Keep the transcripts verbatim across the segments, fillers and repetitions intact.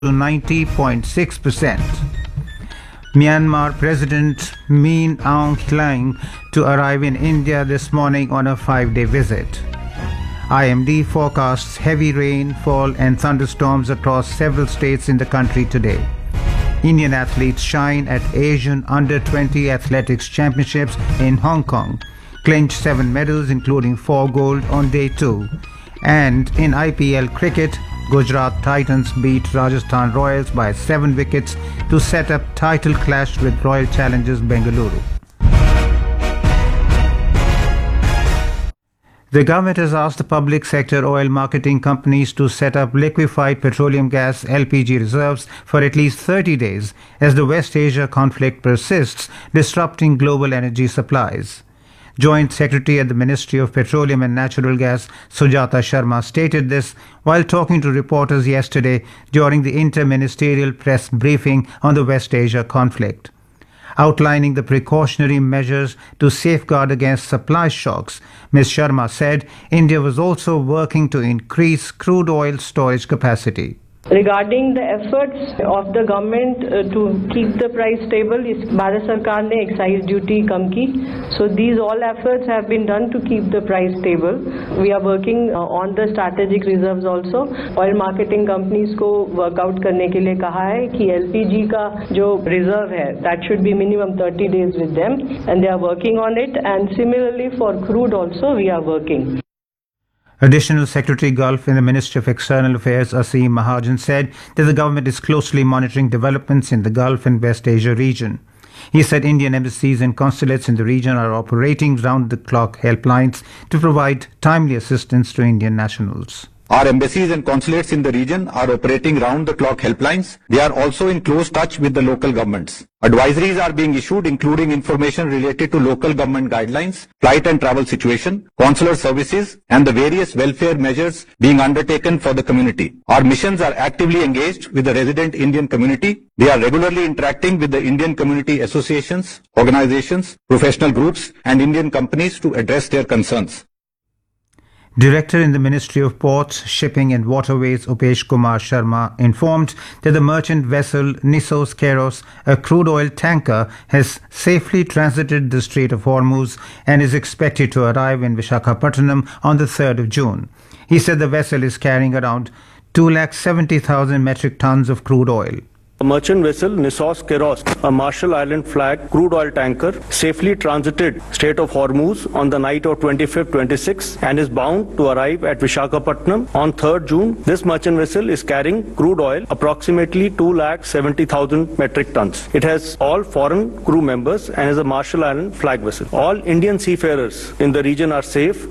to ninety point six percent. Myanmar President Min Aung Hlaing to arrive in India this morning on a five-day visit. I M D forecasts heavy rainfall and thunderstorms across several states in the country today. Indian athletes shine at Asian Under twenty Athletics Championships in Hong Kong. Clinched seven medals including four gold on day two. And in I P L cricket, Gujarat Titans beat Rajasthan Royals by seven wickets to set up title clash with Royal Challengers Bengaluru. The government has asked the public sector oil marketing companies to set up liquefied petroleum gas L P G reserves for at least thirty days as the West Asia conflict persists, disrupting global energy supplies. Joint Secretary at the Ministry of Petroleum and Natural Gas, Sujata Sharma, stated this while talking to reporters yesterday during the inter-ministerial press briefing on the West Asia conflict. Outlining the precautionary measures to safeguard against supply shocks, Miz Sharma said India was also working to increase crude oil storage capacity. Regarding the efforts of the government uh, to keep the price stable, is Bharat Sarkar ne excise duty kam ki. So these all efforts have been done to keep the price stable. We are working uh, on the strategic reserves also. Oil marketing companies को workout करने के लिए कहा है कि L P G का जो reserve है, that should be minimum thirty days with them, and they are working on it. And similarly for crude also we are working. Additional Secretary Gulf in the Ministry of External Affairs, Aseem Mahajan, said that the government is closely monitoring developments in the Gulf and West Asia region. He said Indian embassies and consulates in the region are operating round-the-clock helplines to provide timely assistance to Indian nationals. Our embassies and consulates in the region are operating round-the-clock helplines. They are also in close touch with the local governments. Advisories are being issued including information related to local government guidelines, flight and travel situation, consular services and the various welfare measures being undertaken for the community. Our missions are actively engaged with the resident Indian community. They are regularly interacting with the Indian community associations, organizations, professional groups and Indian companies to address their concerns. Director in the Ministry of Ports, Shipping and Waterways, Upesh Kumar Sharma, informed that the merchant vessel Nissos Keros, a crude oil tanker, has safely transited the Strait of Hormuz and is expected to arrive in Visakhapatnam on the third of June. He said the vessel is carrying around two lakh seventy thousand metric tons of crude oil. A merchant vessel Nissos Keros, a Marshall Island flag crude oil tanker, safely transited Strait of Hormuz on the night of twenty-fifth twenty-sixth and is bound to arrive at Visakhapatnam on third of June. This merchant vessel is carrying crude oil approximately two lakh seventy thousand metric tons. It has all foreign crew members and is a Marshall Island flag vessel. All Indian seafarers in the region are safe.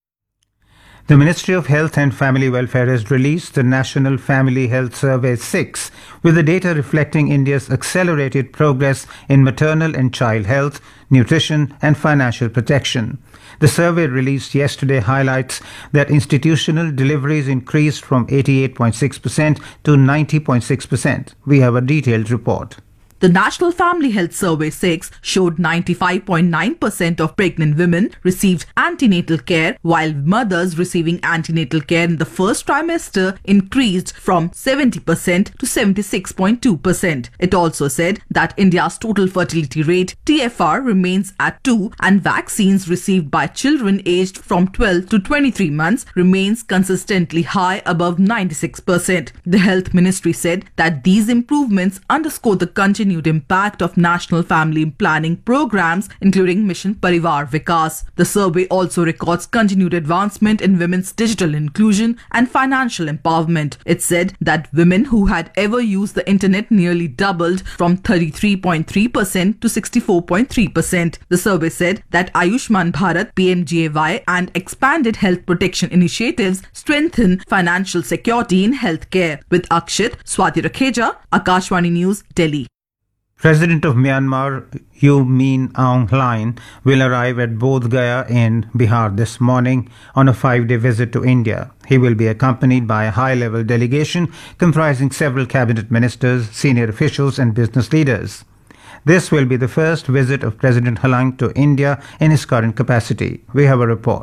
The Ministry of Health and Family Welfare has released the National Family Health Survey six with the data reflecting India's accelerated progress in maternal and child health, nutrition and financial protection. The survey released yesterday highlights that institutional deliveries increased from eighty-eight point six percent to ninety point six percent. We have a detailed report. The National Family Health Survey six showed ninety-five point nine percent of pregnant women received antenatal care, while mothers receiving antenatal care in the first trimester increased from seventy percent to seventy-six point two percent. It also said that India's total fertility rate, T F R, remains at two and vaccines received by children aged from twelve to twenty-three months remains consistently high above ninety-six percent. The Health Ministry said that these improvements underscore the continued impact of national family planning programs, including Mission Parivar Vikas. The survey also records continued advancement in women's digital inclusion and financial empowerment. It said that women who had ever used the internet nearly doubled from thirty-three point three percent to sixty-four point three percent. The survey said that Ayushman Bharat, P M J A Y and expanded health protection initiatives strengthen financial security in healthcare. With Akshit, Swati Rakheja, Akashvani News, Delhi. President of Myanmar, U Min Aung Hlaing, will arrive at Bodh Gaya in Bihar this morning on a five-day visit to India. He will be accompanied by a high-level delegation comprising several cabinet ministers, senior officials and business leaders. This will be the first visit of President Hlaing to India in his current capacity. We have a report.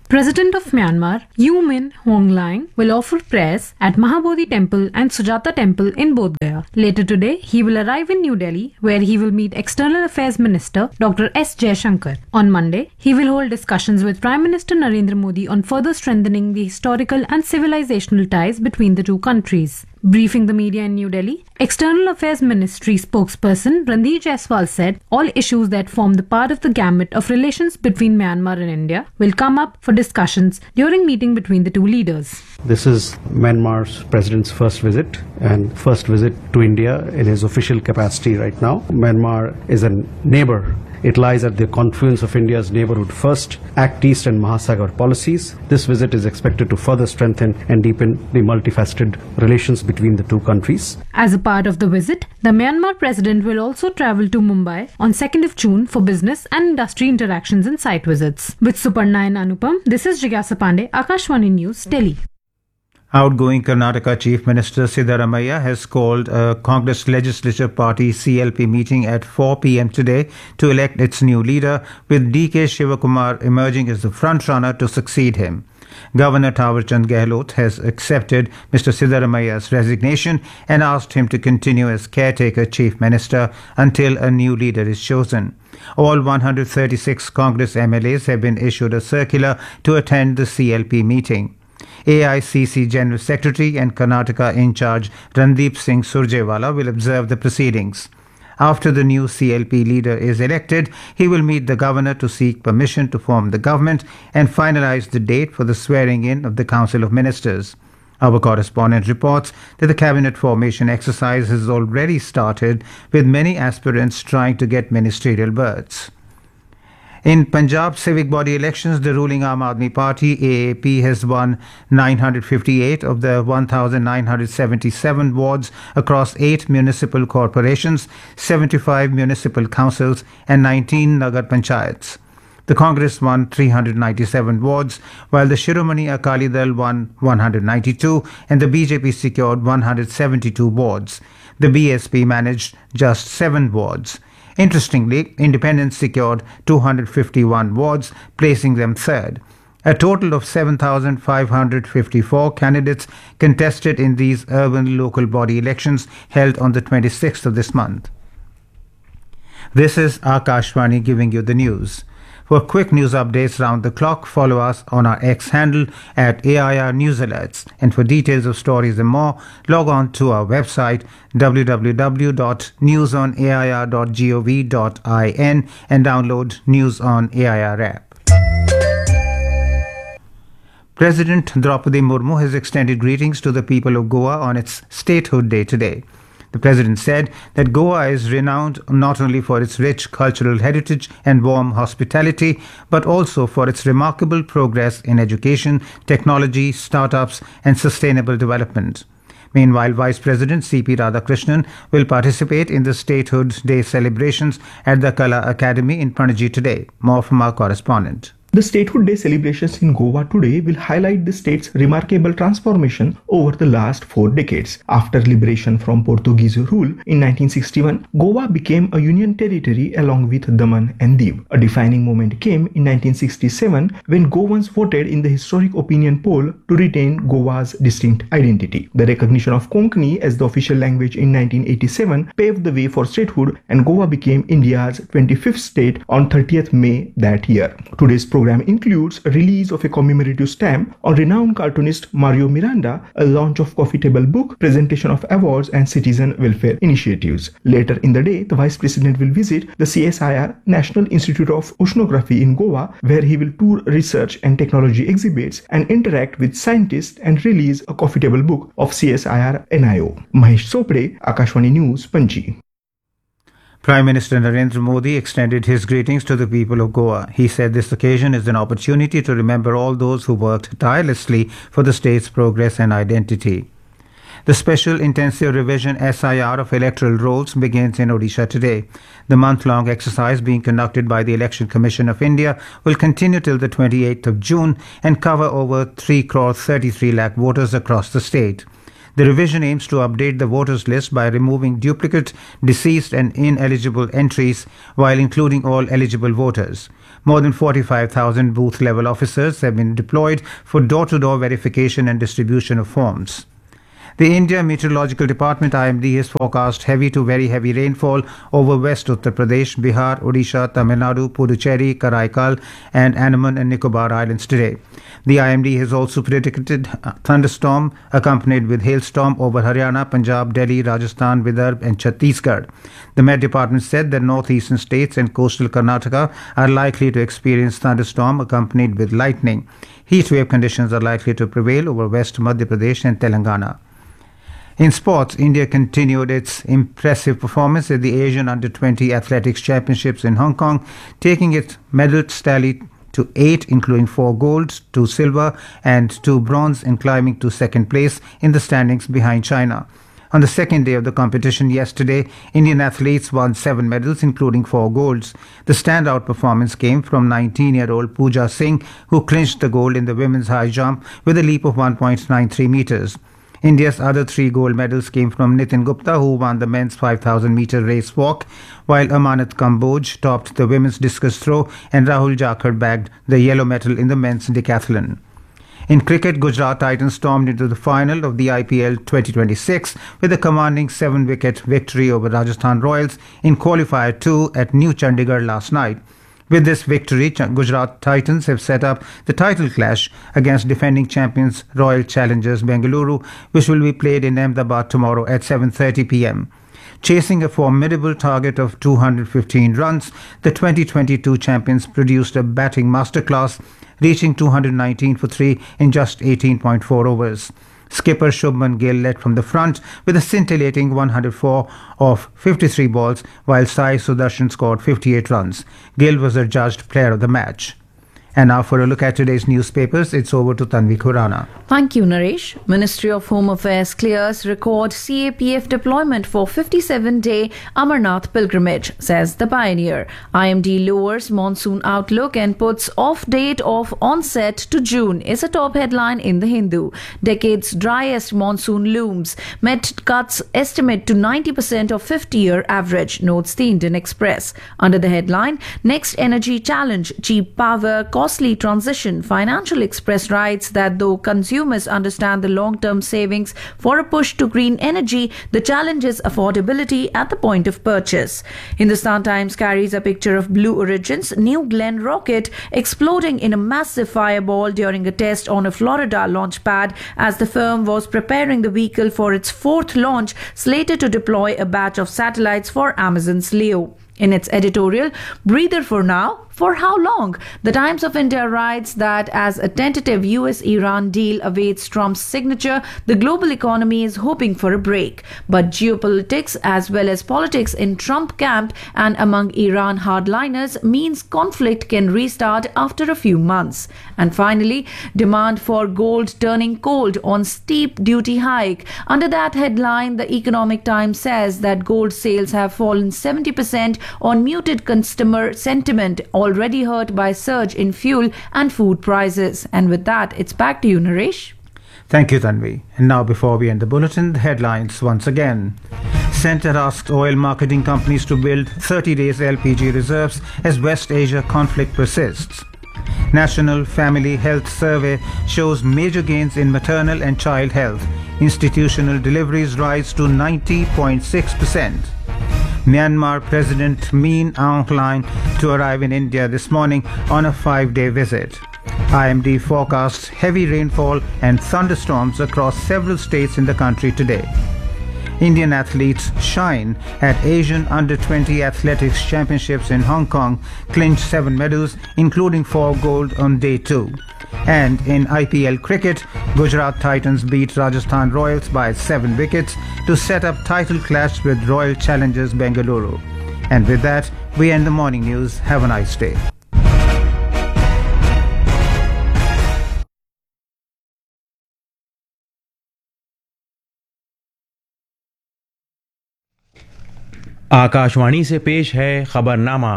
President of Myanmar, U Min Aung Hlaing, will offer prayers at Mahabodhi Temple and Sujata Temple in Bodh Gaya. Later today, he will arrive in New Delhi, where he will meet External Affairs Minister Doctor S. Jaishankar. On Monday, he will hold discussions with Prime Minister Narendra Modi on further strengthening the historical and civilizational ties between the two countries. Briefing the media in New Delhi, External Affairs Ministry spokesperson Randhir Jaiswal said all issues that form the part of the gamut of relations between Myanmar and India will come up for discussions during meeting between the two leaders. This is Myanmar's president's first visit and first visit to India in his official capacity right now. Myanmar is a neighbor. It lies at the confluence of India's Neighbourhood First, Act East and Mahasagar policies. This visit is expected to further strengthen and deepen the multifaceted relations between the two countries. As a part of the visit, the Myanmar president will also travel to Mumbai on second of June for business and industry interactions and site visits. With Suparna and Anupam, this is Jigyasa Pandey, Akashvani News, Delhi. Outgoing Karnataka Chief Minister Siddaramaiah has called a Congress Legislative Party C L P meeting at four p.m. today to elect its new leader, with D K Shivakumar emerging as the frontrunner to succeed him. Governor Thawarchand Gehlot has accepted Mister Siddaramaiah's resignation and asked him to continue as caretaker Chief Minister until a new leader is chosen. All one hundred thirty-six Congress M L As have been issued a circular to attend the C L P meeting. A I C C General Secretary and Karnataka in charge Randeep Singh Surjewala will observe the proceedings. After the new C L P leader is elected, he will meet the governor to seek permission to form the government and finalize the date for the swearing in of the Council of Ministers. Our correspondent reports that the cabinet formation exercise has already started, with many aspirants trying to get ministerial berths. In Punjab civic body elections, the ruling Aam Aadmi Party A A P has won nine hundred fifty-eight of the one thousand nine hundred seventy-seven wards across eight municipal corporations, seventy-five municipal councils and nineteen Nagar Panchayats. The Congress won three hundred ninety-seven wards, while the Shiromani Akali Dal won one hundred ninety-two and the B J P secured one hundred seventy-two wards. The B S P managed just seven wards. Interestingly, Independents secured two hundred fifty-one wards, placing them third. A total of seven thousand five hundred fifty-four candidates contested in these urban local body elections held on the twenty-sixth of this month. This is Akashvani giving you the news. For quick news updates round the clock, follow us on our X handle at A I R News Alerts. And for details of stories and more, log on to our website w w w dot news on a i r dot gov dot in and download News on A I R app. President Draupadi Murmu has extended greetings to the people of Goa on its statehood day today. The president said that Goa is renowned not only for its rich cultural heritage and warm hospitality, but also for its remarkable progress in education, technology, startups, and sustainable development. Meanwhile, Vice President C P Radhakrishnan will participate in the Statehood Day celebrations at the Kala Academy in Panaji today. More from our correspondent. The Statehood Day celebrations in Goa today will highlight the state's remarkable transformation over the last four decades. After liberation from Portuguese rule in nineteen sixty-one, Goa became a union territory along with Daman and Diu. A defining moment came in nineteen sixty-seven when Goans voted in the historic opinion poll to retain Goa's distinct identity. The recognition of Konkani as the official language in nineteen eighty-seven paved the way for statehood, and Goa became India's twenty-fifth state on thirtieth May that year. Today's program includes a release of a commemorative stamp on renowned cartoonist Mario Miranda, a launch of coffee table book, presentation of awards and citizen welfare initiatives. Later in the day, the Vice President will visit the C S I R National Institute of Oceanography in Goa, where he will tour research and technology exhibits and interact with scientists and release a coffee table book of C S I R N I O. Mahesh Sopre, Akashvani News, Panji. Prime Minister Narendra Modi extended his greetings to the people of Goa. He said this occasion is an opportunity to remember all those who worked tirelessly for the state's progress and identity. The Special Intensive Revision S I R of electoral rolls begins in Odisha today. The month-long exercise being conducted by the Election Commission of India will continue till the twenty-eighth of June and cover over three crore thirty-three lakh voters across the state. The revision aims to update the voters list by removing duplicate, deceased and ineligible entries while including all eligible voters. More than forty-five thousand booth-level officers have been deployed for door-to-door verification and distribution of forms. The India Meteorological Department I M D has forecast heavy to very heavy rainfall over West Uttar Pradesh, Bihar, Odisha, Tamil Nadu, Puducherry, Karaikal and Andaman and Nicobar Islands today. The I M D has also predicted a thunderstorm accompanied with hailstorm over Haryana, Punjab, Delhi, Rajasthan, Vidarbha and Chhattisgarh. The Met Department said that northeastern states and coastal Karnataka are likely to experience thunderstorm accompanied with lightning. Heat wave conditions are likely to prevail over West Madhya Pradesh and Telangana. In sports, India continued its impressive performance at the Asian Under twenty Athletics Championships in Hong Kong, taking its medal tally to eight, including four golds, two silver and two bronze, and climbing to second place in the standings behind China. On the second day of the competition yesterday, Indian athletes won seven medals, including four golds. The standout performance came from nineteen-year-old Pooja Singh, who clinched the gold in the women's high jump with a leap of one point nine three meters. India's other three gold medals came from Nitin Gupta, who won the men's five thousand meter race walk, while Amanat Kamboj topped the women's discus throw and Rahul Jakhar bagged the yellow medal in the men's decathlon. In cricket, Gujarat Titans stormed into the final of the I P L twenty twenty-six with a commanding seven-wicket victory over Rajasthan Royals in Qualifier two at New Chandigarh last night. With this victory, Gujarat Titans have set up the title clash against defending champions Royal Challengers Bengaluru, which will be played in Ahmedabad tomorrow at seven thirty p m. Chasing a formidable target of two hundred fifteen runs, the twenty twenty-two champions produced a batting masterclass, reaching two hundred nineteen for three in just eighteen point four overs. Skipper Shubman Gill led from the front with a scintillating one hundred four of fifty-three balls, while Sai Sudarshan scored fifty-eight runs. Gill was adjudged player of the match. And now for a look at today's newspapers, it's over to Tanvi Khurana. Thank you, Naresh. Ministry of Home Affairs clears record C A P F deployment for fifty-seven day Amarnath pilgrimage, says the Pioneer. I M D lowers monsoon outlook and puts off date of onset to June is a top headline in The Hindu. Decade's driest monsoon looms. Met cuts estimate to ninety percent of fifty-year average, notes the Indian Express. Under the headline, Next Energy Challenge, Cheap Power, Costly Transition, Financial Express writes that though consumers understand the long-term savings for a push to green energy, the challenge is affordability at the point of purchase. Hindustan Times carries a picture of Blue Origin's New Glenn rocket exploding in a massive fireball during a test on a Florida launch pad as the firm was preparing the vehicle for its fourth launch, slated to deploy a batch of satellites for Amazon's Leo. In its editorial, Breather for Now, for how long? The Times of India writes that as a tentative U S Iran deal awaits Trump's signature, the global economy is hoping for a break. But geopolitics as well as politics in Trump camp and among Iran hardliners means conflict can restart after a few months. And finally, demand for gold turning cold on steep duty hike. Under that headline, the Economic Times says that gold sales have fallen seventy percent on muted consumer sentiment, already hurt by surge in fuel and food prices. And with that, it's back to you, Naresh. Thank you, Tanvi. And now, before we end the bulletin, the headlines once again. Centre asks oil marketing companies to build thirty days L P G reserves as West Asia conflict persists. National Family Health Survey shows major gains in maternal and child health. Institutional deliveries rise to ninety point six percent. Myanmar President Min Aung Hlaing to arrive in India this morning on a five-day visit. I M D forecasts heavy rainfall and thunderstorms across several states in the country today. Indian athletes shine at Asian Under twenty Athletics Championships in Hong Kong, clinched seven medals, including four gold on day two. And in I P L cricket, Gujarat Titans beat Rajasthan Royals by seven wickets to set up title clash with Royal Challengers Bengaluru. And with that, we end the morning news. Have a nice day. Akashvani से पेश है खबरनामा।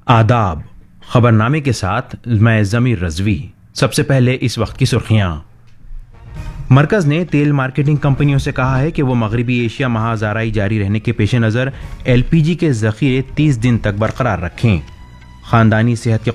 आदाब। खबरनामे के साथ मैं ज़मीर रज़वी। सबसे पहले इस वक्त की सुर्खियां। मरकज़ ने तेल मार्केटिंग कंपनियों से कहा है कि वो मगरबी एशिया महाज़ाराई जारी रहने के पेश नज़र एल पी जी के ज़ख़ीरे तीस दिन तक बरकरार रखें। ख़ानदानी सेहत के